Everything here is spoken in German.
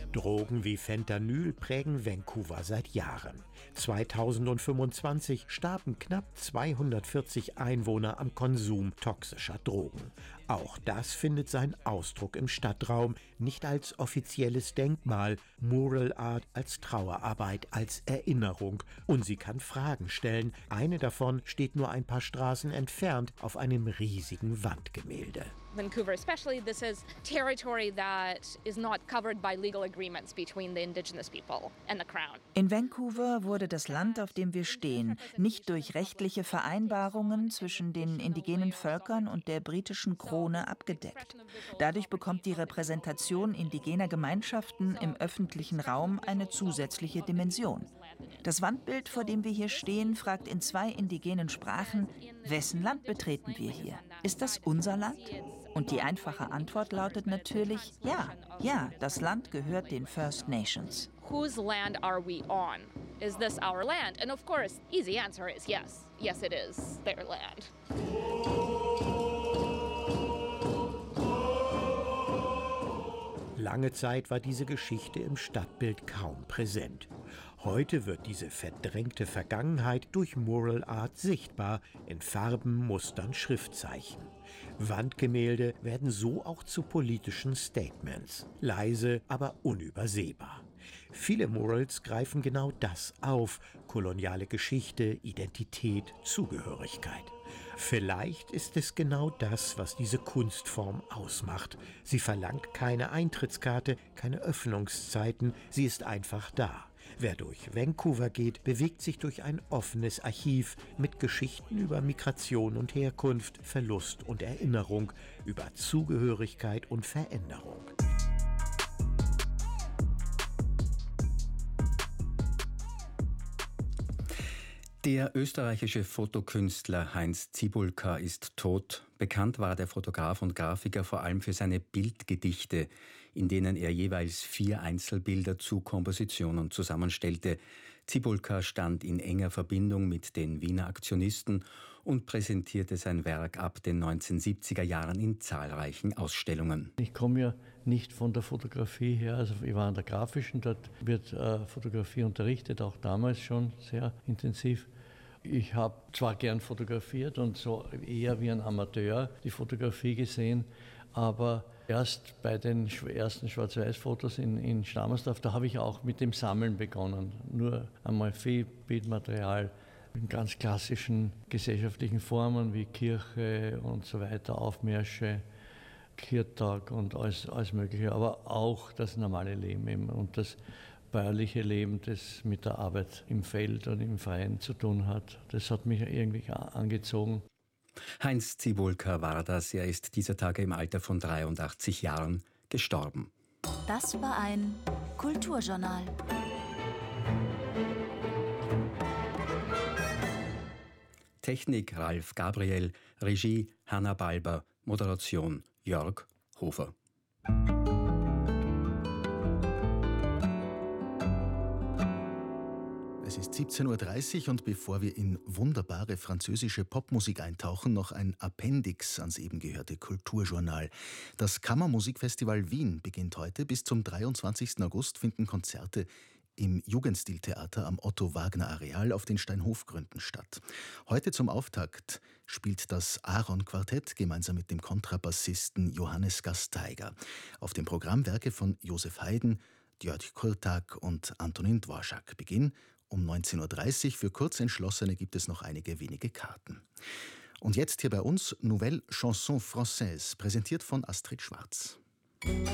Drogen wie Fentanyl prägen Vancouver seit Jahren. 2025 starben knapp 240 Einwohner am Konsum toxischer Drogen. Auch das findet seinen Ausdruck im Stadtraum, nicht als offizielles Denkmal, Mural Art als Trauerarbeit, als Erinnerung. Und sie kann Fragen stellen. Eine davon steht nur ein paar Straßen entfernt auf einem riesigen Wandgemälde. Vancouver especially, this is territory that is not covered by legal agreements between the indigenous people and the Crown. In Vancouver wurde das Land, auf dem wir stehen, nicht durch rechtliche Vereinbarungen zwischen den indigenen Völkern und der britischen Krone abgedeckt. Dadurch bekommt die Repräsentation indigener Gemeinschaften im öffentlichen Raum eine zusätzliche Dimension. Das Wandbild, vor dem wir hier stehen, fragt in 2 indigenen Sprachen: Wessen Land betreten wir hier? Ist das unser Land? Und die einfache Antwort lautet natürlich ja, das Land gehört den First Nations. Whose land are we on? Is this our land? And of course, easy answer is yes. Yes, it is their land. Lange Zeit war diese Geschichte im Stadtbild kaum präsent. Heute wird diese verdrängte Vergangenheit durch Mural Art sichtbar, in Farben, Mustern, Schriftzeichen. Wandgemälde werden so auch zu politischen Statements. Leise, aber unübersehbar. Viele Murals greifen genau das auf: koloniale Geschichte, Identität, Zugehörigkeit. Vielleicht ist es genau das, was diese Kunstform ausmacht. Sie verlangt keine Eintrittskarte, keine Öffnungszeiten, sie ist einfach da. Wer durch Vancouver geht, bewegt sich durch ein offenes Archiv mit Geschichten über Migration und Herkunft, Verlust und Erinnerung, über Zugehörigkeit und Veränderung. Der österreichische Fotokünstler Heinz Cibulka ist tot. Bekannt war der Fotograf und Grafiker vor allem für seine Bildgedichte, in denen er jeweils 4 Einzelbilder zu Kompositionen zusammenstellte. Cibulka stand in enger Verbindung mit den Wiener Aktionisten und präsentierte sein Werk ab den 1970er Jahren in zahlreichen Ausstellungen. Ich komme ja nicht von der Fotografie her, also ich war an der Grafischen, dort wird Fotografie unterrichtet, auch damals schon sehr intensiv. Ich habe zwar gern fotografiert und so eher wie ein Amateur die Fotografie gesehen, aber erst bei den ersten Schwarz-Weiß-Fotos in Stammersdorf, da habe ich auch mit dem Sammeln begonnen. Nur einmal viel Bildmaterial in ganz klassischen gesellschaftlichen Formen wie Kirche und so weiter, Aufmärsche, Kirchtag und alles Mögliche, aber auch das normale Leben eben und das bäuerliche Leben, das mit der Arbeit im Feld und im Freien zu tun hat. Das hat mich irgendwie angezogen. Heinz Cibulka war das. Er ist dieser Tage im Alter von 83 Jahren gestorben. Das war ein Kulturjournal. Technik Ralf Gabriel, Regie Hanna Balber, Moderation Jörg Hofer. Es ist 17:30 Uhr und bevor wir in wunderbare französische Popmusik eintauchen, noch ein Appendix ans eben gehörte Kulturjournal. Das Kammermusikfestival Wien beginnt heute. Bis zum 23. August finden Konzerte im Jugendstiltheater am Otto-Wagner-Areal auf den Steinhofgründen statt. Heute zum Auftakt spielt das Aaron-Quartett gemeinsam mit dem Kontrabassisten Johannes Gasteiger. Auf dem Programm Werke von Josef Haydn, György Kurtág und Antonin Dvorak. Beginn um 19:30 Uhr. Für Kurzentschlossene gibt es noch einige wenige Karten. Und jetzt hier bei uns Nouvelle Chanson Française, präsentiert von Astrid Schwarz.